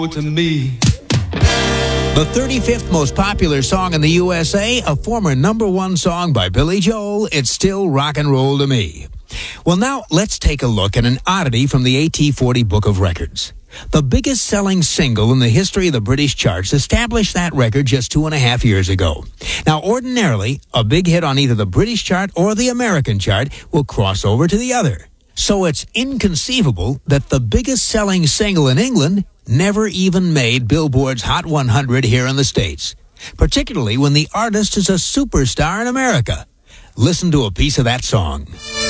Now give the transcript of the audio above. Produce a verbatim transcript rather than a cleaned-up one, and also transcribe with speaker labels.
Speaker 1: to me.
Speaker 2: The thirty-fifth most popular song in the U S A, a former number one song by Billy Joel, It's Still Rock and Roll to Me. Well, now let's take a look at an oddity from the A T forty Book of Records. The biggest selling single in the history of the British charts established that record just two and a half years ago. Now, ordinarily, a big hit on either the British chart or the American chart will cross over to the other. So it's inconceivable that the biggest selling single in England never even made Billboard's Hot one hundred here in the States, particularly when the artist is a superstar in America. Listen to a piece of that song.